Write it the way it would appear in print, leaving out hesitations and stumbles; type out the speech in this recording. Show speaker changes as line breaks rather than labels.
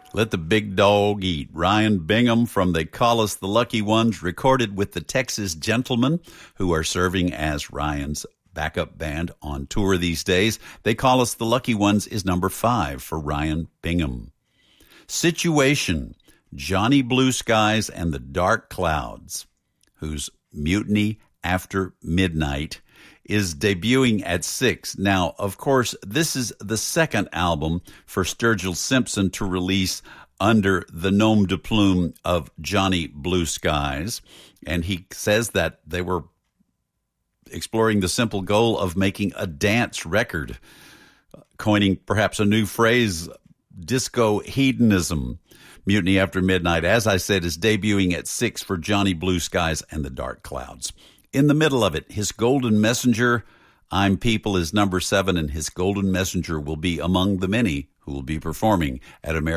Let the Big Dog Eat. Ryan Bingham from They Call Us the Lucky Ones, recorded with the Texas Gentlemen, who are serving as Ryan's backup band on tour these days. They Call Us the Lucky Ones is number 5 for Ryan Bingham. Situation, Johnny Blue Skies and the Dark Clouds, whose Mutiny After Midnight is debuting at 6. Now, of course, this is the second album for Sturgill Simpson to release under the nom de plume of Johnny Blue Skies. And he says that they were exploring the simple goal of making a dance record, coining perhaps a new phrase, disco hedonism. Mutiny After Midnight, as I said, is debuting at 6 for Johnny Blue Skies and the Dark Clouds. In the middle of it, His Golden Messenger, I'm People, is number 7, and His Golden Messenger will be among the many who will be performing at American